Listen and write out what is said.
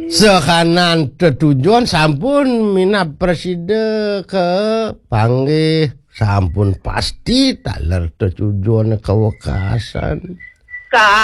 Sekanan tetujuan sampun mina presiden ke panggih sampun pasti taler tetujuan ke wekasan.